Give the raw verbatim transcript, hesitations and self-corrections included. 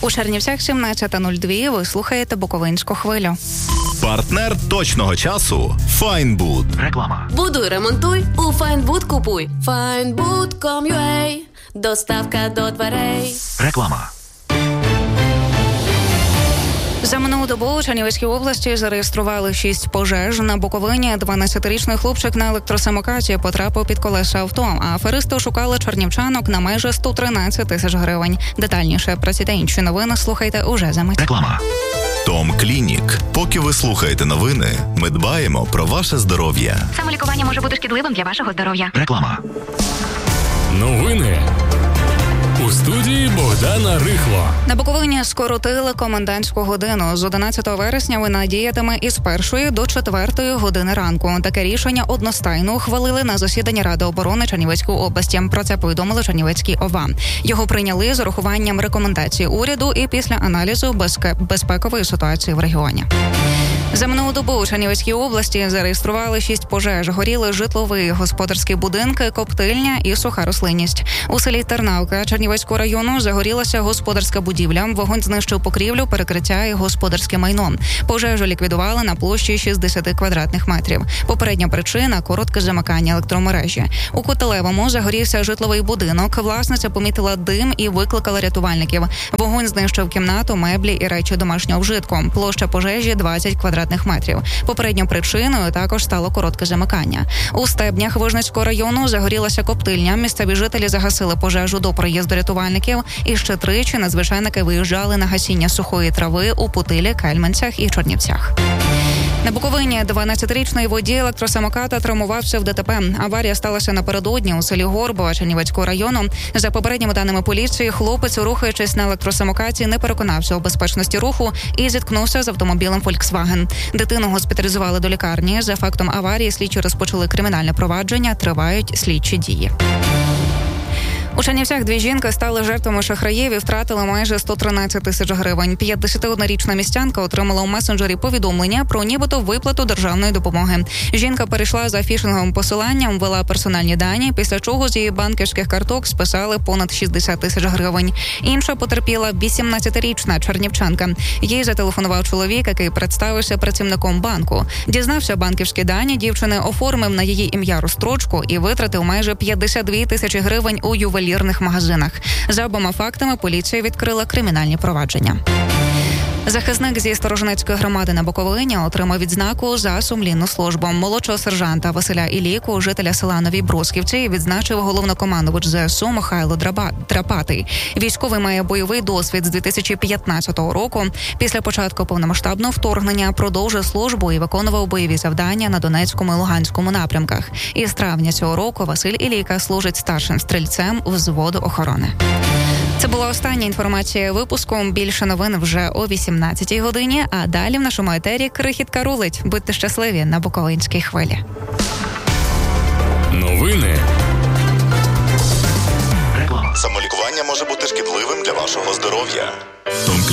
У Чернівцях сімнадцята нуль два ви слухаєте Буковинську хвилю. Партнер точного часу – Файнбуд. Реклама. Будуй, ремонтуй, у Файнбуд купуй. Файнбуд точка ком точка ю а. Доставка до дверей. Реклама. За минулу добу у Чернівецькій області зареєстрували шість пожеж. На Буковині дванадцятирічний хлопчик на електросамокаті потрапив під колеса авто, а аферисти шукали чернівчанок на майже сто тринадцять тисяч гривень. Детальніше про ці та інші новини слухайте уже за мить. Реклама. Том Клінік. Поки ви слухаєте новини, ми дбаємо про ваше здоров'я. Самолікування може бути шкідливим для вашого здоров'я. Реклама. Новини. У студії Богдана Рихло. На Буковині скоротили комендантську годину. З одинадцятого вересня вона діятиме із першої до четвертої години ранку. Таке рішення одностайно ухвалили на засіданні Ради оборони Чернівецької області. Про це повідомили Чернівецький ОВА. Його прийняли з урахуванням рекомендацій уряду і після аналізу безпе- безпекової ситуації в регіоні. За минулу добу у Чернівецькій області зареєстрували шість пожеж. Горіли житлові, господарські будинки, коптильня і суха рослинність. У селі Тернавка Чернівецького району загорілася господарська будівля. Вогонь знищив покрівлю, перекриття і господарське майно. Пожежу ліквідували на площі шістдесят квадратних метрів. Попередня причина – коротке замикання електромережі. У Котелевому загорівся житловий будинок. Власниця помітила дим і викликала рятувальників. Вогонь знищив кімнату, меблі і речі домашнього вжитку. Площа пожежі – двадцять квадратних метрів. Попередньою причиною також стало коротке замикання. У Стебнях Вижницького району загорілася коптильня. Місцеві жителі загасили пожежу до приїзду рятувальників. І ще тричі надзвичайники виїжджали на гасіння сухої трави у Путилі, Кельменцях і Чорнівцях. На Буковині дванадцятирічний водій електросамоката травмувався в ДТП. Аварія сталася напередодні у селі Горбова Чернівецького району. За попередніми даними поліції, хлопець, рухаючись на електросамокаті, не переконався у безпечності руху і зіткнувся з автомобілем Volkswagen. Дитину госпіталізували до лікарні. За фактом аварії слідчі розпочали кримінальне провадження, тривають слідчі дії. У Чернівцях дві жінки стали жертвами шахраїв і втратили майже сто тринадцять тисяч гривень. п'ятдесятиоднорічна містянка отримала у месенджері повідомлення про нібито виплату державної допомоги. Жінка перейшла за фішинговим посиланням, ввела персональні дані, після чого з її банківських карток списали понад шістдесят тисяч гривень. Інша потерпіла вісімнадцятирічна чернівчанка. Їй зателефонував чоловік, який представився працівником банку. Дізнався банківські дані дівчини, оформив на її ім'я розстрочку і витратив майже п'ятдесят дві тисячі гривень у ювелірному магазинах. За обома фактами поліція відкрила кримінальні провадження. Захисник зі Сторожинецької громади на Буковині отримав відзнаку за сумлінну службу. Молодшого сержанта Василя Ілійку, жителя села Нові Брусківці, відзначив головнокомандувач ЗСУ Михайло Драпатий. Військовий має бойовий досвід з дві тисячі п'ятнадцятого року. Після початку повномасштабного вторгнення продовжив службу і виконував бойові завдання на Донецькому і Луганському напрямках. І з травня цього року Василь Ілійка служить старшим стрільцем взводу охорони. Це була остання інформація випуску. Більше новин вже о вісімнадцятій годині, а далі в нашому етері крихітка рулить. Будьте щасливі на Буковинській хвилі. Новини. Реклама. Самолікування може бути шкідливим для вашого здоров'я. Том